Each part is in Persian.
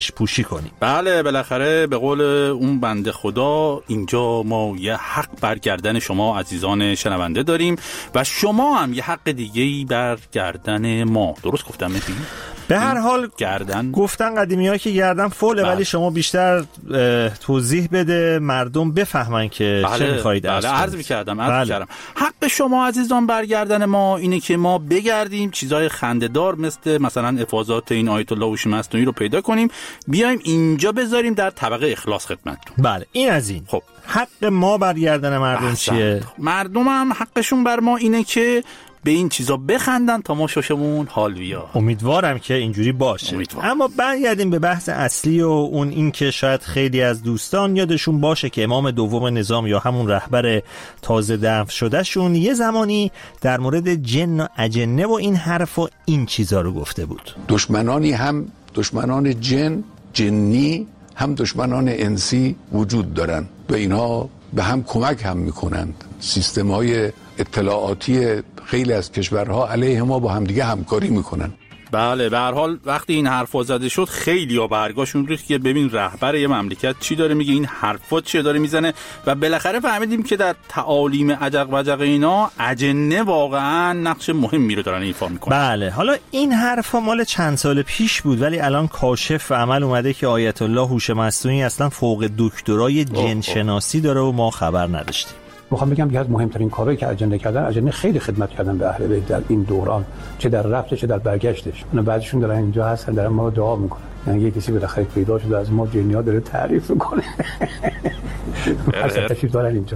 پوشی کنیم. بله بالاخره به قول اون بنده خدا اینجا ما یه حق بر گردن شما عزیزان شنونده داریم و شما هم یه حق دیگه‌ای بر گردن ما. درست گفتم مهدی؟ به هر حال گردن گفتن قدیمی‌ها که گردن فوله، ولی شما بیشتر توضیح بده مردم بفهمن که چه می‌خواید عرض می‌کردم. حق شما عزیزان بر گردن ما اینه که ما بگردیم چیزای خنده‌دار مثلا افاضات این آیت الله هوشی مصنوعی رو پیدا کنیم، بیایم اینجا بذاریم در طبقه اخلاص خدمتتون. بله این از این. خب حق ما بر گردن مردم چیه؟ مردم هم حقشون بر ما اینه که به این چیزا بخندن تا ما ششمون حال بیا. امیدوارم که اینجوری باشه. اما برگردیم به بحث اصلی و اون این که شاید خیلی از دوستان یادشون باشه که امام دوم نظام یا همون رهبر تازه دفن شده شون یه زمانی در مورد جن و اجنه و این حرف و این چیزا رو گفته بود. دشمنانی هم دشمنان جنی هم دشمنان انسی وجود دارن و اینها به هم کمک هم میکنند. سیستم‌های اطلاعاتی خیلی از کشورها علیه ما با هم دیگه همکاری میکنن. بله به هر حال وقتی این حرفا زده شد خیلی‌ها برگاشون ریخت که ببین رهبر یه مملکت چی داره میگه، این حرفا چی داره میزنه و بالاخره فهمیدیم که در تعالیم عجق وجق اینا اجنه واقعا نقش مهمی رو دارن ایفا میکنن. بله حالا این حرفا مال چند سال پیش بود ولی الان کاشف و عمل اومده که آیت الله هوشی مصنوعی اصلا فوق دکترای جن شناسی داره و ما خبر نداشتیم. میخوام بگم که از مهمترین کارهایی که اجنه خیلی خدمت کردن به اهل بیت در این دوران، چه در رفتش چه در برگشتش. اونا بعضیشون دارن اینجا هستن دارن ما رو دعا میکنن، یعنی یه کسی بالاخره پیدا شده از ما جنیا داره تعریف میکنه. اصلا تشریف دارن اینجا.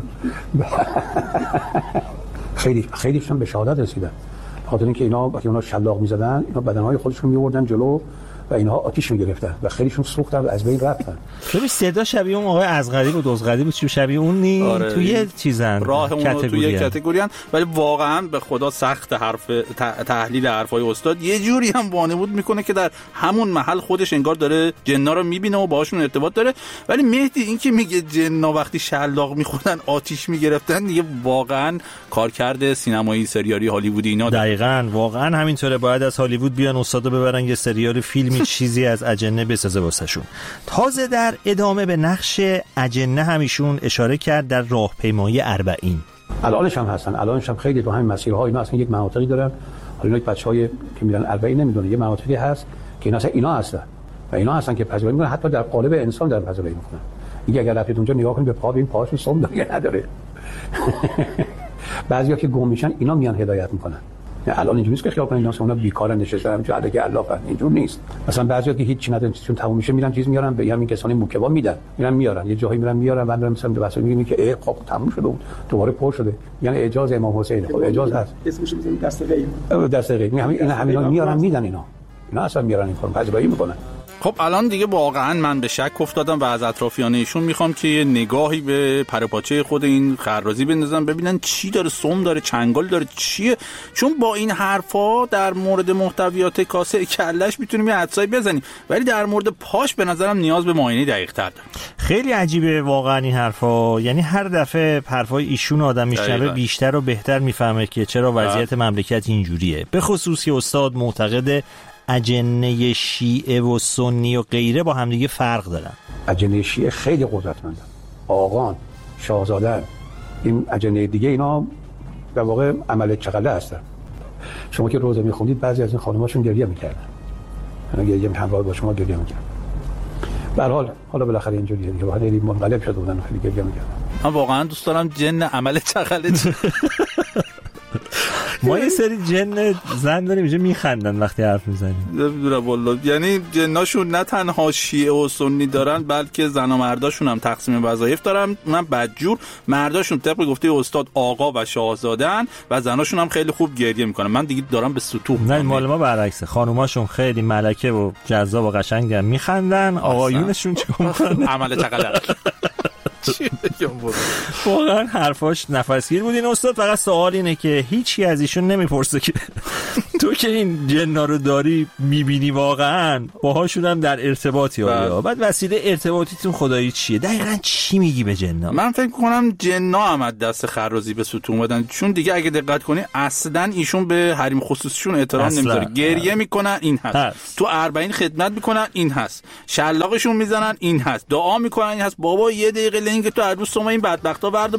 خیلیشون به شهادت رسیدن. خاطر اینکه اینا وقتی اونا شلاق میزدن اینا بدنهای خودشون میوردن جلو و اینها آتیش میگرفتن و خیلیشون سوختن و از بین رفتن. ببین صدا شبیه اون آقای ازغری بود، دوزغری بود، چی شبیه اون نی؟ آره. توی چیزن راه اون توی کاتگوریان، ولی واقعا به خدا سخت حرف تحلیل حرفای استاد یه جوری هم وانمود میکنه که در همون محل خودش انگار داره جن‌ها رو میبینه و باهاشون ارتباط داره. ولی مهدی این که میگه جن‌ها وقتی شلاق میخوردن آتیش میگرفتن دیگه واقعا کارکرد سینمایی سریالی هالیوودی اینا دقیقاً واقعا همینطوره. باید از هالیوود بیان استادا ببرن یه سریال فیلم چیزی از اجنه بسازه واسهشون. تازه در ادامه به نقش اجنه همیشون اشاره کرد در راهپیمایی 40. الانش هم هستن، الانش هم خیلی تو همین مسیرها اینا اصلا یک مناطقی دارن. حالا اینا بچهای که میرن 40 نمیدونه یه مناطقی هست که اینا هستن و اینا هستن که پذیرایی میکنن، حتی در قالب انسان در پذیرایی میکنن. میگه اگر رفتید اونجا نگاه کنید به پا، این پاشون سم داره نداره. بعضیا که گم میشن اینا میان هدایت میکنن. الان اینجوری نیست که خیال کنید اونا بیکارن نشستن چه علاقه الله فن، اینجور نیست. مثلا بعضیا که هیچ چی ندارن چون تموم میشه میرن چیز میارن به همین کسانی موکبا میدن، میارن یه جایی میارن بعد مثلا به واسه میگه که خب تموم شده بود دوباره پر شده، یعنی اجازه امام حسین. خب اجازه هست اسمش میذاریم دست غیب همینا میارن میدن اینا اصلا میارن این کارو پذیرایی میکنن. خب الان دیگه واقعا من به شک افتادم و از اطرافیان ایشون میخوام که یه نگاهی به پروپاچه خود این خرازی بندازن ببینن چی داره، سم داره، چنگال داره، چیه. چون با این حرفا در مورد محتویات کاسه کلش میتونیم یه حدسایی بزنیم ولی در مورد پاش به نظرم نیاز به معاینه دقیق‌تر داره. خیلی عجیبه واقعا این حرفا، یعنی هر دفعه حرفای ایشون آدم میشنوه بیشتر و بهتر میفهمه که چرا وضعیت مملکت اینجوریه. به خصوص که استاد معتقد اجنه شیعه و سنی و غیره با همدیگه فرق دارن. اجنه شیعه خیلی قدرتمندن، آقان، شاهزاده، این اجنه دیگه اینا در واقع عمل چغله هستن. شما که روزه میخوندید بعضی از این خانماشون گریه میکردن، یعنی گریه همراه با شما گریه میکردن. به هر حال حالا بالاخره اینجوریه دیگه، بعد خیلی منقلب شده بودن خیلی گریه میکردن. من واقعا دوست دارم جن عمل چغله ما یه سری جن زن داریم اینجا میخندن وقتی حرف میزنیم. نمیدونم والله، یعنی جناشون نه تنها شیعه و سنی دارن بلکه زن و مرداشون هم تقسیم وظایف دارن. من بدجور مرداشون طبق گفته استاد آقا و شاهزاده‌ان و زناشون هم خیلی خوب گریه میکنن. من دیگه دارم به سطوح. نه مال ما برعکسه، خانوماشون خیلی ملکه و جذاب و قشنگن میخندن، آقایونشون چیکار میکنن؟ عمل چغله. واقعا حرفاش نفسگیر بود. این استاد فقط سوال اینه که هیچی از ایشون نمیپرسه که تو که این جنا رو داری میبینی واقعا باهاشون هم در ارتباطی ها، بعد وسیله ارتباطیتون خدایی چیه؟ دقیقاً چی میگی به جنا؟ من فکر کنم جنا هم از دست خرازی به ستون اومدن، چون دیگه اگه دقت کنی اصلا ایشون به حریم خصوصیشون احترام نمیذاره. گریه میکنن این هست. تو 40 خدمت میکنن این هست. شلاقشون میزنن این هست. دعا میکنن این هست. بابا یه دقیقه لنگ تو هر روز این بدبختا